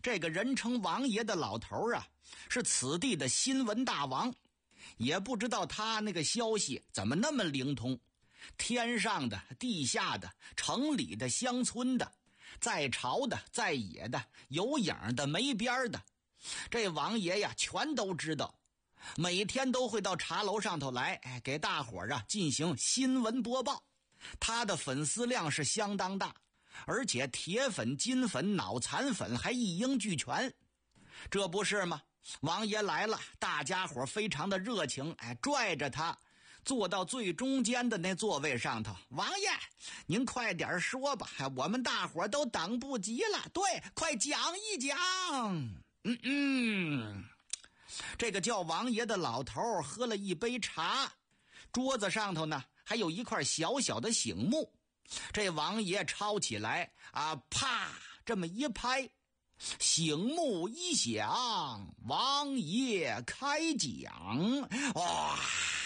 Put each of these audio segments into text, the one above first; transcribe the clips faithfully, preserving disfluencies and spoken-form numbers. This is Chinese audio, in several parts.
这个人称王爷的老头啊，是此地的新闻大王，也不知道他那个消息怎么那么灵通，天上的、地下的、城里的、乡村的，在朝的、在野的、有影的、没边的，这王爷呀全都知道。每天都会到茶楼上头来，哎，给大伙儿啊进行新闻播报。他的粉丝量是相当大，而且铁粉、金粉、脑残粉还一应俱全。这不是吗？王爷来了，大家伙非常的热情，哎，拽着他坐到最中间的那座位上头。王爷，您快点说吧，我们大伙都等不及了。对，快讲一讲。嗯嗯。这个叫王爷的老头喝了一杯茶，桌子上头呢还有一块小小的醒目。这王爷抄起来啊，啪这么一拍，醒目一响，王爷开讲。哇，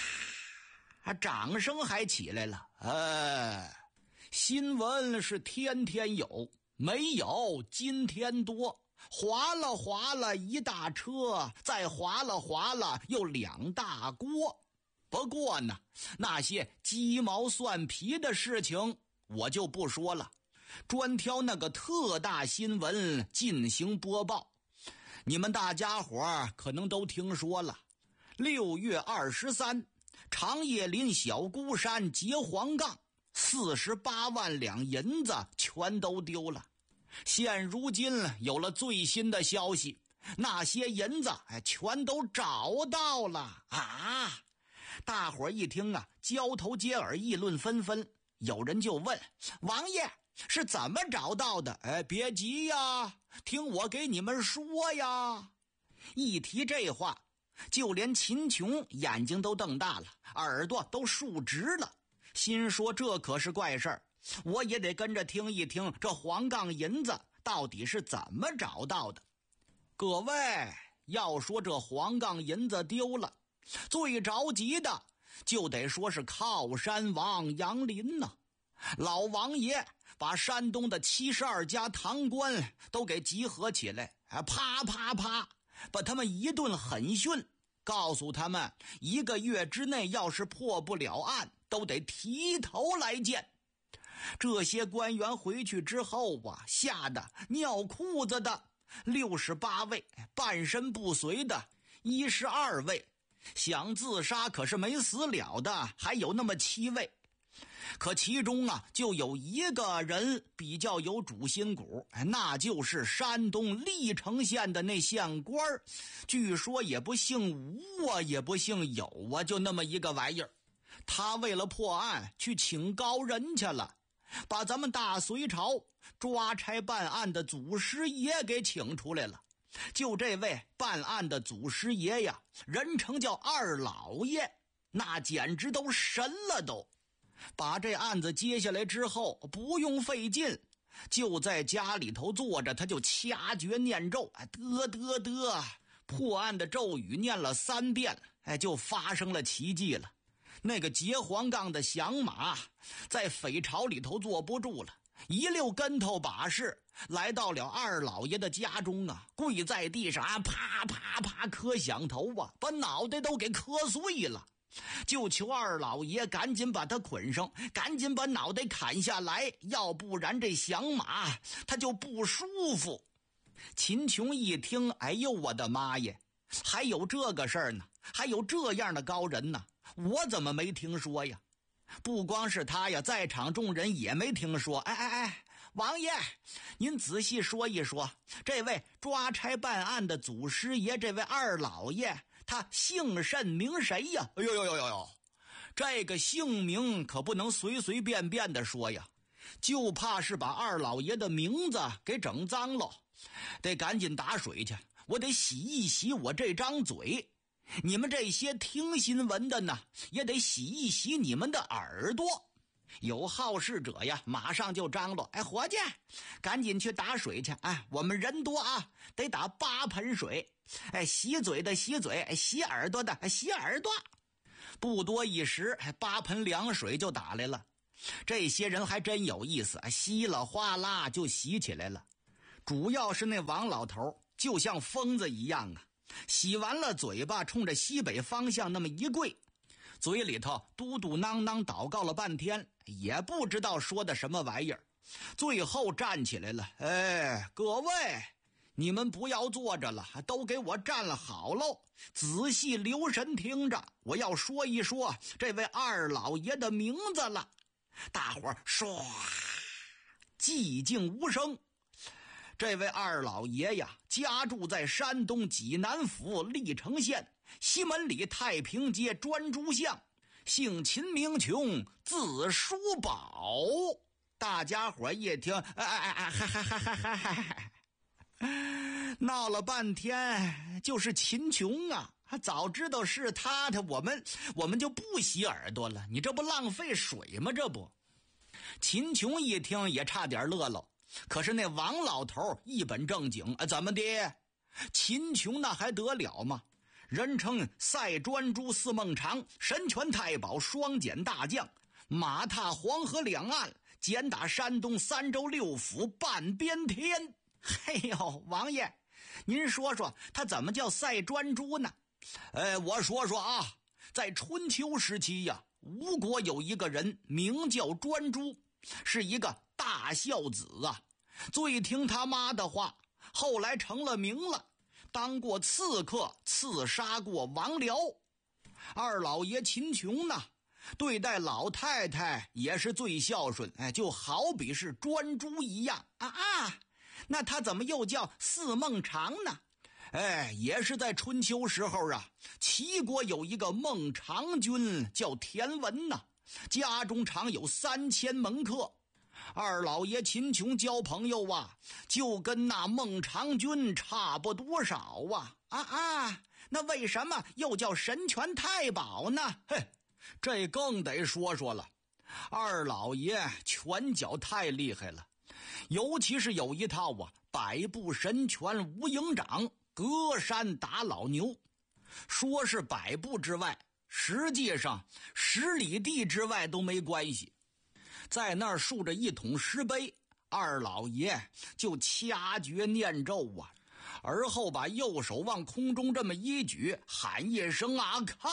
掌声还起来了。呃，新闻是天天有，没有今天多。划了划了一大车，再划了划了又两大锅。不过呢，那些鸡毛蒜皮的事情我就不说了，专挑那个特大新闻进行播报。你们大家伙可能都听说了，六月二十三，长叶林小孤山劫黄杠，四十八万两银子全都丢了。现如今有了最新的消息，那些银子哎全都找到了啊！大伙一听啊，交头接耳，议论纷纷。有人就问王爷是怎么找到的？哎，别急呀，听我给你们说呀。一提这话，就连秦琼眼睛都瞪大了，耳朵都竖直了，心说这可是怪事儿。我也得跟着听一听这黄杠银子到底是怎么找到的。各位，要说这黄杠银子丢了，最着急的就得说是靠山王杨林呢。老王爷把山东的七十二家堂官都给集合起来，啪啪啪把他们一顿狠训，告诉他们一个月之内要是破不了案，都得提头来见。这些官员回去之后啊，吓得尿裤子的六十八位，半身不遂的一十二位，想自杀可是没死了的还有那么七位。可其中啊，就有一个人比较有主心骨，那就是山东历城县的那县官，据说也不姓吴啊，也不姓有啊，就那么一个玩意儿。他为了破案去请高人去了，把咱们大隋朝抓差办案的祖师爷给请出来了。就这位办案的祖师爷呀，人称叫二老爷，那简直都神了都。把这案子接下来之后，不用费劲，就在家里头坐着，他就掐诀念咒，得得得，破案的咒语念了三遍，哎，就发生了奇迹了。那个劫黄杠的响马在匪巢里头坐不住了，一溜跟头把式来到了二老爷的家中啊，跪在地上啊，啪啪啪磕响头啊，把脑袋都给磕碎了。就求二老爷赶紧把他捆上，赶紧把脑袋砍下来，要不然这响马他就不舒服。秦琼一听，哎呦我的妈耶，还有这个事儿呢，还有这样的高人呢，我怎么没听说呀？不光是他呀，在场众人也没听说。哎哎哎，王爷，您仔细说一说，这位抓差办案的祖师爷，这位二老爷，他姓甚名谁呀？哎呦呦呦呦呦，这个姓名可不能随随便便的说呀，就怕是把二老爷的名字给整脏了，得赶紧打水去，我得洗一洗我这张嘴。你们这些听新闻的呢，也得洗一洗你们的耳朵。有好事者呀，马上就张罗，哎，伙计，赶紧去打水去，哎，我们人多啊，得打八盆水，哎，洗嘴的洗嘴，洗耳朵的洗耳朵。不多一时，八盆凉水就打来了。这些人还真有意思，稀了哗啦就洗起来了。 主要是那王老头就像疯子一样啊，洗完了嘴巴冲着西北方向那么一跪，嘴里头嘟嘟囔囔祷告了半天，也不知道说的什么玩意儿，最后站起来了。哎，各位，你们不要坐着了，都给我站了好喽，仔细留神听着，我要说一说这位二老爷的名字了。大伙儿唰，寂静无声。这位二老爷呀，家住在山东济南府历城县西门里太平街专诸巷，姓秦名琼，字叔宝。大家伙一听，哎哎哎，嗨嗨嗨嗨嗨嗨，闹了半天就是秦琼啊！早知道是他的，我们我们就不洗耳朵了，你这不浪费水吗？这不，秦琼一听也差点乐了。可是那王老头一本正经，啊，怎么的？秦琼那还得了吗？人称赛专诸四孟尝，神拳太保，双锏大将，马踏黄河两岸，简打山东三州六府半边天。嘿呦，王爷，您说说他怎么叫赛专诸呢？哎，我说说啊，在春秋时期呀，吴国有一个人名叫专诸，是一个大孝子啊，最听他妈的话，后来成了名了，当过刺客，刺杀过王僚。二老爷秦琼呢，对待老太太也是最孝顺，哎，就好比是专诸一样啊啊！那他怎么又叫四孟尝呢？哎，也是在春秋时候啊，齐国有一个孟尝君叫田文呐，家中常有三千门客。二老爷秦琼交朋友啊，就跟那孟尝君差不多少啊啊啊！那为什么又叫神拳太保呢？嘿，这更得说说了。二老爷拳脚太厉害了，尤其是有一套啊，百步神拳无影掌，隔山打老牛。说是百步之外，实际上十里地之外都没关系。在那儿竖着一桶石碑，二老爷就掐诀念咒啊，而后把右手往空中这么一举，喊一声啊，开！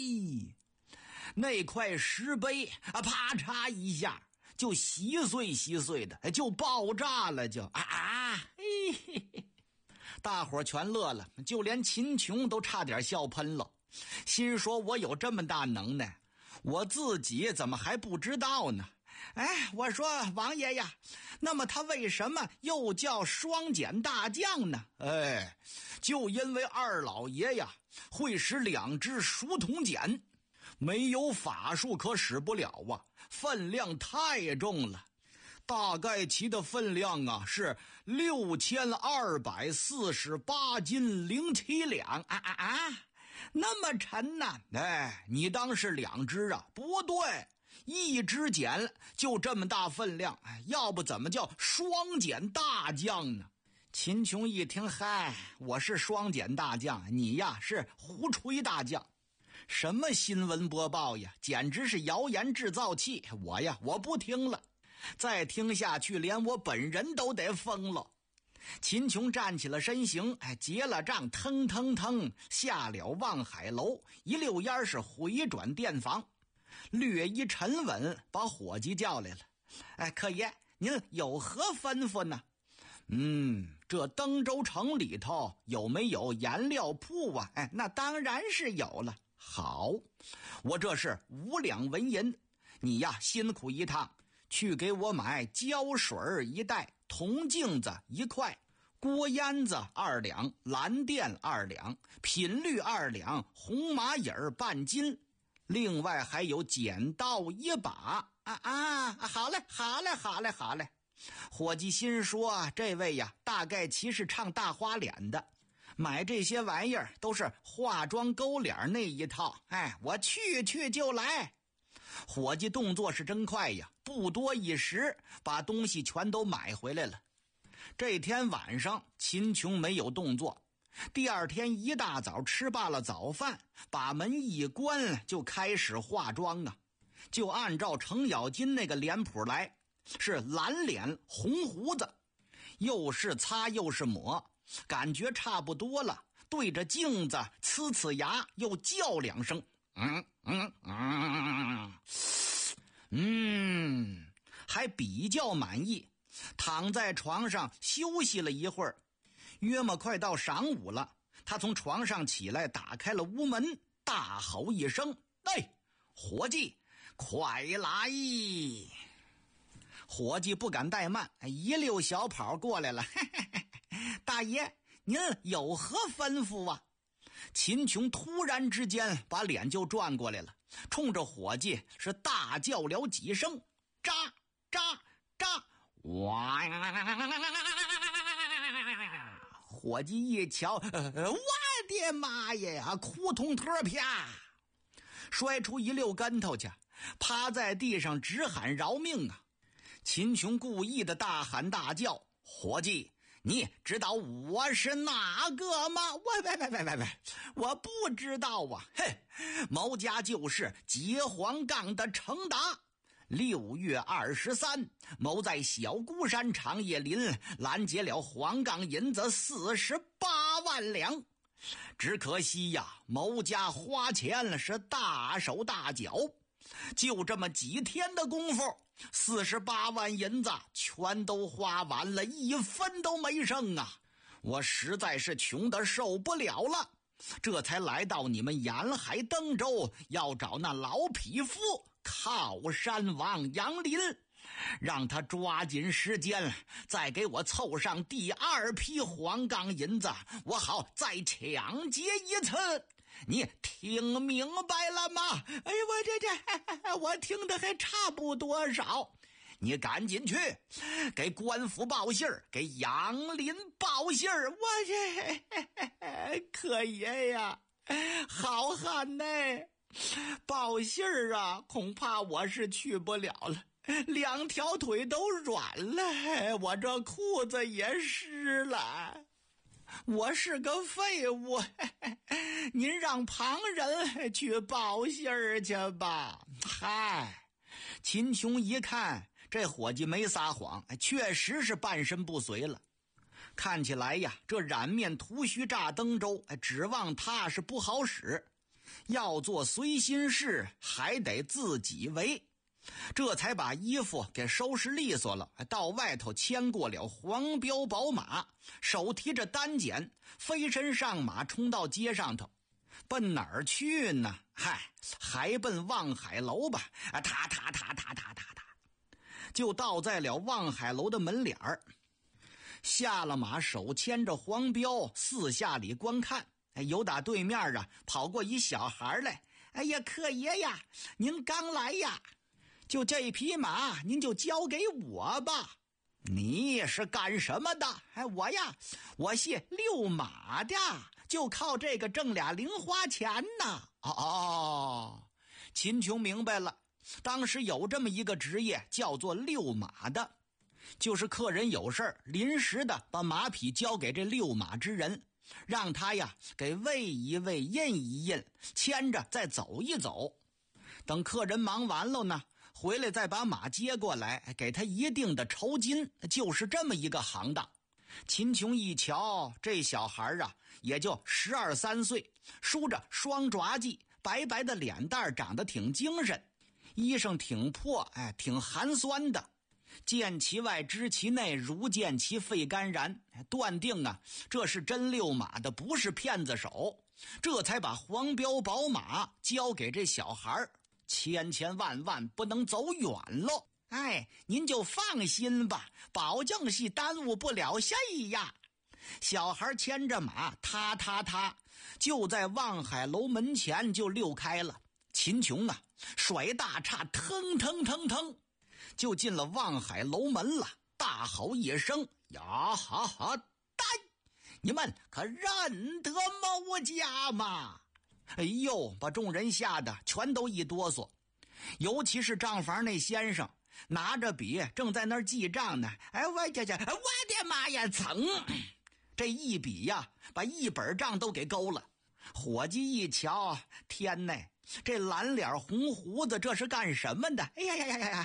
那块石碑啊，啪嚓一下就稀碎稀碎的，就爆炸了，就啊啊！嘿嘿嘿，大伙全乐了，就连秦琼都差点笑喷了，心说我有这么大能耐，我自己怎么还不知道呢？哎，我说王爷呀，那么他为什么又叫双锏大将呢？哎，就因为二老爷呀会使两只熟铜锏，没有法术可使不了啊，分量太重了。大概其的分量啊是六千二百四十八斤零七两啊啊啊！那么沉呐！哎，你当是两只啊？不对，一只锏就这么大分量，哎，要不怎么叫双锏大将呢？秦琼一听，嗨，我是双锏大将，你呀是胡吹大将。什么新闻播报呀，简直是谣言制造器！我呀，我不听了。再听下去，连我本人都得疯了。秦琼站起了身形，哎，结了账，腾腾腾下了望海楼，一溜烟是回转店房，略一沉稳，把伙计叫来了。哎，客爷，您有何吩咐呢？嗯，这登州城里头有没有颜料铺啊？哎，那当然是有了。好，我这是五两纹银，你呀辛苦一趟，去给我买胶水一袋，铜镜子一块，锅烟子二两，蓝靛二两，品绿二两，红麻引半斤，另外还有剪刀一把。啊啊，好嘞，好嘞，好嘞，好嘞。伙计心说，这位呀，大概其是唱大花脸的，买这些玩意儿都是化妆勾脸那一套。哎，我去去就来。伙计动作是真快呀，不多一时，把东西全都买回来了。这天晚上，秦琼没有动作。第二天一大早吃罢了早饭，把门一关，就开始化妆啊。就按照程咬金那个脸谱来，是蓝脸红胡子， 又是擦又是抹，感觉差不多了，对着镜子呲呲牙，又叫两声，嗯嗯嗯嗯，还比较满意，躺在床上休息了一会儿。约莫快到晌午了，他从床上起来，打开了屋门，大吼一声：“哎，伙计，快来！”伙计不敢怠慢，一溜小跑过来了。嘿嘿嘿，大爷，您有何吩咐啊？秦琼突然之间把脸就转过来了，冲着伙计是大叫了几声：“喳喳喳！”哇！伙计一瞧，呃、我的妈呀！扑通特啪，摔出一溜跟头去，趴在地上直喊饶命啊！秦琼故意的大喊大叫：“伙计，你知道我是哪个吗？”我喂喂喂喂喂，我不知道啊！嘿，某家就是结黄杠的程达。六月二十三，某在小孤山长叶林拦截了黄杠银子四十八万两。只可惜呀，某家花钱是大手大脚，就这么几天的功夫，四十八万银子全都花完了，一分都没剩啊！我实在是穷得受不了了，这才来到你们沿海登州，要找那老匹夫靠山王杨林，让他抓紧时间再给我凑上第二批黄杠银子，我好再抢劫一次。你听明白了吗？哎呦，我这这我听得还差不多少。你赶紧去给官府报信儿，给杨林报信儿。我这可爷呀，好汉呢，报信儿啊，恐怕我是去不了了，两条腿都软了，我这裤子也湿了，我是个废物，您让旁人去报信儿去吧。嗨，秦琼一看这伙计没撒谎，确实是半身不遂了。看起来呀，这染面涂须炸登州，指望他是不好使。要做随心事，还得自己为。这才把衣服给收拾利索了，到外头牵过了黄标宝马，手提着单锏，飞身上马，冲到街上头。奔哪儿去呢？嗨，还奔望海楼吧！啊，踏踏踏踏踏踏踏，就倒在了望海楼的门脸儿。下了马，手牵着黄标，四下里观看。有打对面啊跑过一小孩来，哎呀，客爷呀，您刚来呀，就这匹马您就交给我吧。你是干什么的？哎，我呀，我是遛马的，就靠这个挣俩零花钱呢。哦，秦琼明白了，当时有这么一个职业叫做遛马的，就是客人有事儿，临时的把马匹交给这遛马之人，让他呀给喂一喂，印一印，牵着再走一走。等客人忙完了呢，回来再把马接过来，给他一定的酬金，就是这么一个行当。秦琼一瞧，这小孩啊也就十二三岁，梳着双爪髻，白白的脸蛋长得挺精神，衣裳挺破，哎，挺寒酸的。见其外知其内，如见其肺肝然，断定啊这是真遛马的，不是骗子手。这才把黄标宝马交给这小孩，千千万万不能走远喽。哎，您就放心吧，保证是耽误不了谁呀。小孩牵着马，踏踏踏，就在望海楼门前就溜开了。秦琼啊，甩大叉，腾腾腾腾，就进了望海楼门了，大吼一声：“呀哈哈！呆，你们可认得某家吗？”哎呦，把众人吓得全都一哆嗦，尤其是账房那先生，拿着笔正在那儿记账呢。哎，我这这，我的妈呀！噌，这一笔呀，把一本账都给勾了。伙计一瞧，天哪，这蓝脸红胡子这是干什么的？哎呀呀呀呀！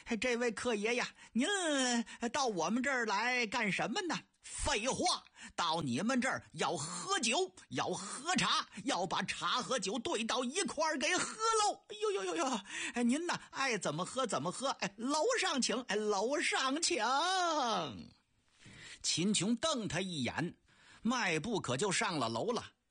这位客爷呀，您到我们这儿来干什么呢？废话，到你们这儿要喝酒，要喝茶，要把茶和酒兑到一块儿给喝喽。哎呦呦呦呦，哎，您呐，爱怎么喝怎么喝，哎，楼上请，哎，楼上请。秦琼瞪他一眼，迈步可就上了楼了。